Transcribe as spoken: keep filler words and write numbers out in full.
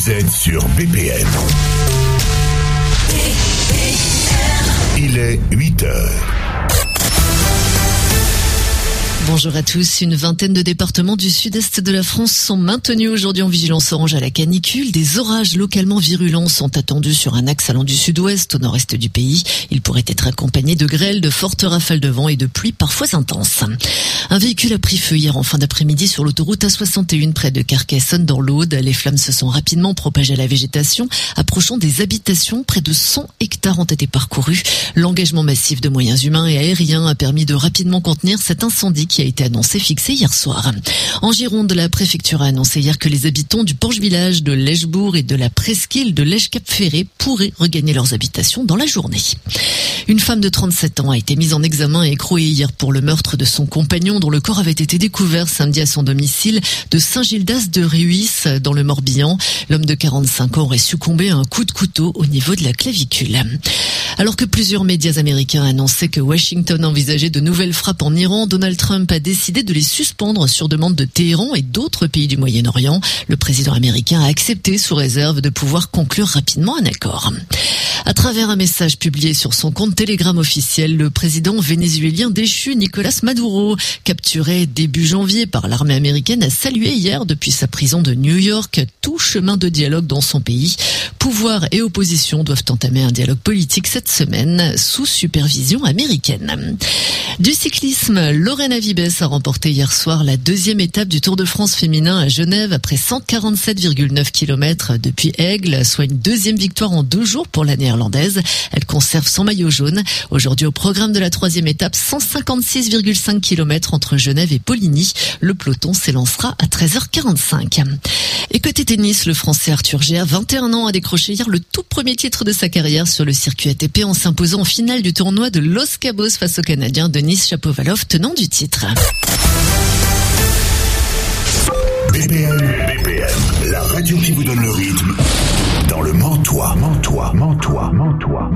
Vous êtes sur B P M. Il est huit heures. Bonjour à tous. Une vingtaine de départements du sud-est de la France sont maintenus aujourd'hui en vigilance orange à la canicule. Des orages localement virulents sont attendus sur un axe allant du sud-ouest au nord-est du pays. Ils pourraient être accompagnés de grêles, de fortes rafales de vent et de pluies parfois intenses. Un véhicule a pris feu hier en fin d'après-midi sur l'autoroute A soixante et un près de Carcassonne dans l'Aude. Les flammes se sont rapidement propagées à la végétation, approchant des habitations. Près de cent hectares ont été parcourus. L'engagement massif de moyens humains et aériens a permis de rapidement contenir cet incendie qui a été annoncé fixé hier soir. En Gironde, la préfecture a annoncé hier que les habitants du Porche-Village, de Lèchebourg et de la presqu'île de Lèche-Cap-Ferré pourraient regagner leurs habitations dans la journée. Une femme de trente-sept ans a été mise en examen et écrouée hier pour le meurtre de son compagnon dont le corps avait été découvert samedi à son domicile de Saint-Gildas de Ruisse dans le Morbihan. L'homme de quarante-cinq ans aurait succombé à un coup de couteau au niveau de la clavicule. Alors que plusieurs médias américains annonçaient que Washington envisageait de nouvelles frappes en Iran, Donald Trump a décidé de les suspendre sur demande de Téhéran et d'autres pays du Moyen-Orient. Le président américain a accepté sous réserve de pouvoir conclure rapidement un accord. À travers un message publié sur son compte Telegram officiel, le président vénézuélien déchu Nicolas Maduro, capturé début janvier par l'armée américaine, a salué hier depuis sa prison de New York tout chemin de dialogue dans son pays. Pouvoir et opposition doivent entamer un dialogue politique cette semaine sous supervision américaine. Du cyclisme, Lorena Wiebes a remporté hier soir la deuxième étape du Tour de France féminin à Genève après cent quarante-sept virgule neuf kilomètres depuis Aigle, soit une deuxième victoire en deux jours pour la néerlandaise. Elle conserve son maillot jaune. Aujourd'hui au programme de la troisième étape, cent cinquante-six virgule cinq kilomètres entre Genève et Poligny. Le peloton s'élancera à treize heures quarante-cinq. Et côté tennis, le Français Arthur Géat, vingt et un ans, a décroché hier le tout premier titre de sa carrière sur le circuit A T P en s'imposant en finale du tournoi de Los Cabos face au Canadien Denis Shapovalov, tenant du titre. B P M, B P M, la radio qui vous donne le rythme dans le Mantois, Mantois, Mantois, Mantois.